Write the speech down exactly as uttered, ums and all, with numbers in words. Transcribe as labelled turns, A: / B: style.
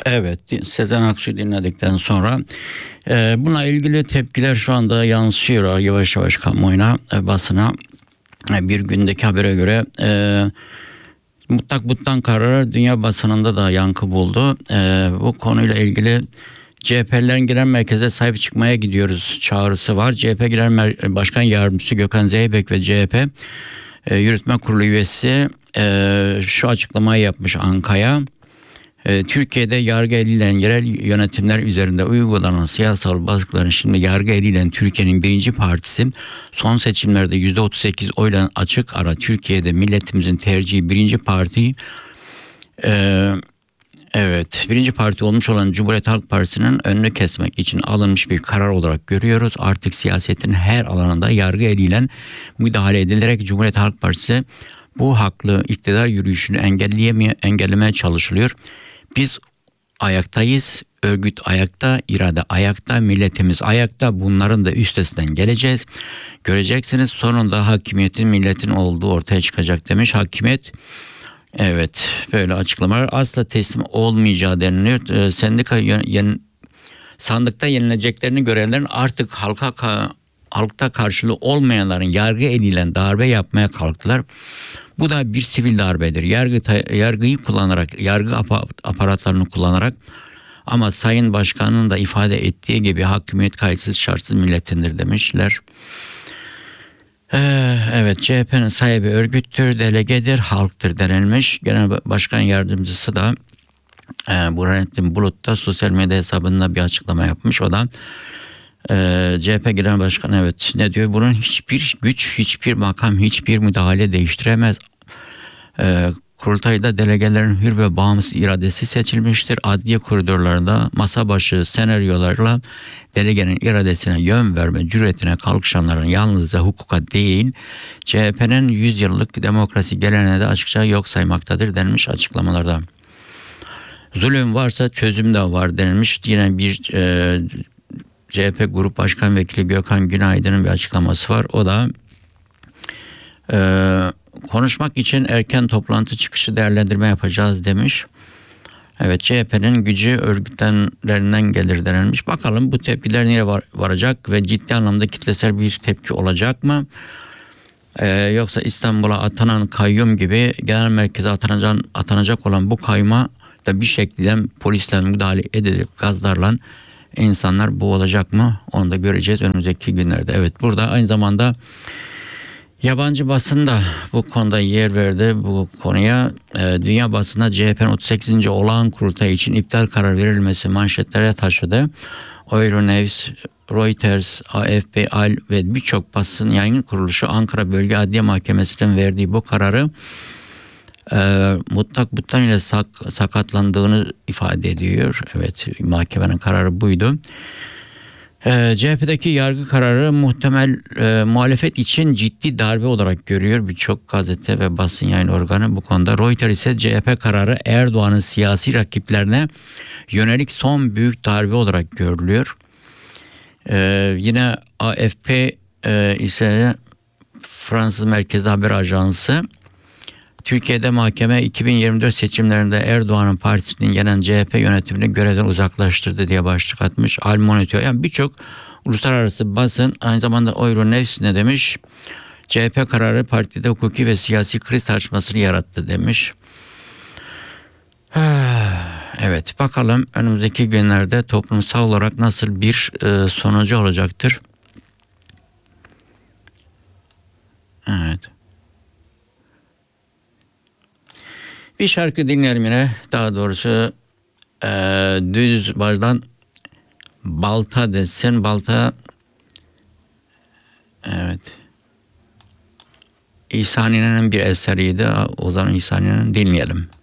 A: Evet, Sezen Aksu'yu dinledikten sonra e, buna ilgili tepkiler şu anda yansıyor yavaş yavaş kamuoyuna, e, basına. E, bir gündeki habere göre e, mutlak buttan kararı dünya basınında da yankı buldu. E, bu konuyla ilgili C H P'lilerin genel merkeze sahip çıkmaya gidiyoruz çağrısı var. C H P Genel Mer- Başkan Yardımcısı Gökhan Zeybek ve C H P e, Yürütme Kurulu üyesi e, şu açıklamayı yapmış Anka'ya. Türkiye'de yargı eliyle yerel yönetimler üzerinde uygulanan siyasal baskıların şimdi yargı eliyle Türkiye'nin birinci partisi son seçimlerde yüzde otuz sekiz oyla açık ara Türkiye'de milletimizin tercihi birinci parti e, evet birinci parti olmuş olan Cumhuriyet Halk Partisi'nin önünü kesmek için alınmış bir karar olarak görüyoruz. Artık siyasetin her alanında yargı eliyle müdahale edilerek Cumhuriyet Halk Partisi bu haklı iktidar yürüyüşünü engelleyemeye, engellemeye çalışılıyor. Biz ayaktayız, örgüt ayakta, irade ayakta, milletimiz ayakta. Bunların da üstesinden geleceğiz. Göreceksiniz sonunda hakimiyetin milletin olduğu ortaya çıkacak demiş. Hakimiyet, evet, böyle açıklamalar asla teslim olmayacağı deniliyor. Ee, sendika yen, sandıkta yenileceklerini görenlerin artık halka halkta karşılığı olmayanların yargı eliyle darbe yapmaya kalktılar. Bu da bir sivil darbedir. Yargı, yargıyı kullanarak, yargı aparatlarını kullanarak, ama Sayın Başkan'ın da ifade ettiği gibi hakimiyet kayıtsız şartsız milletindir demişler. Ee, evet, C H P'nin sahibi örgüttür, delegedir, halktır denilmiş. Genel Başkan Yardımcısı da e, Burhanettin Bulut da sosyal medya hesabında bir açıklama yapmış. O da Ee, C H P Genel Başkanı evet ne diyor? Bunun hiçbir güç, hiçbir makam, hiçbir müdahale değiştiremez. Ee, kurultayda delegelerin hür ve bağımsız iradesi seçilmiştir. Adliye koridorlarında masa başı senaryolarla delegenin iradesine yön verme cüretine kalkışanların yalnızca hukuka değil, C H P'nin yüz yıllık demokrasi geleneğini de açıkça yok saymaktadır denilmiş açıklamalarda. Zulüm varsa çözüm de var denilmiş. Yine bir e, C H P Grup Başkan Vekili Gökhan Günaydın'ın bir açıklaması var. O da e, konuşmak için erken toplantı çıkışı değerlendirme yapacağız demiş. Evet, C H P'nin gücü örgütlenlerinden gelir denilmiş. Bakalım bu tepkiler nereye var, varacak ve ciddi anlamda kitlesel bir tepki olacak mı? E, yoksa İstanbul'a atanan kayyum gibi genel merkeze atanacak, atanacak olan bu kayyuma da bir şekilde polisle müdahale edilip gazlarla İnsanlar bu olacak mı? Onu da göreceğiz önümüzdeki günlerde. Evet, burada aynı zamanda yabancı basın da bu konuda yer verdi bu konuya. E, dünya basında C H P'nin otuz sekizinci olağan kurultayı için iptal karar verilmesi manşetlere taşıdı. Euronews, Reuters, A F P, Al ve birçok basın yayın kuruluşu Ankara Bölge Adliye Mahkemesi'nin verdiği bu kararı E, mutlak buttan ile sak, sakatlandığını ifade ediyor. Evet, mahkemenin kararı buydu. E, C H P'deki yargı kararı muhtemel e, muhalefet için ciddi darbe olarak görüyor birçok gazete ve basın yayın organı bu konuda. Reuters ise C H P kararı Erdoğan'ın siyasi rakiplerine yönelik son büyük darbe olarak görülüyor. E, yine A F P e, ise Fransız Merkezi Haber Ajansı, Türkiye'de mahkeme iki bin yirmi dört seçimlerinde Erdoğan'ın partisinin yenen C H P yönetimini görevden uzaklaştırdı diye başlık atmış. Al Monitor, yani birçok uluslararası basın, aynı zamanda Euronews ne demiş? C H P kararı partide hukuki ve siyasi kriz tartışmasını yarattı demiş. Evet, bakalım önümüzdeki günlerde toplumsal olarak nasıl bir e, sonucu olacaktır. Evet. Bir şarkı dinleyelim yine. Daha doğrusu e, düz baştan balta desin. Balta, evet, İhsan İnan'ın bir eseriydi. O zaman İhsan İnan'ı dinleyelim.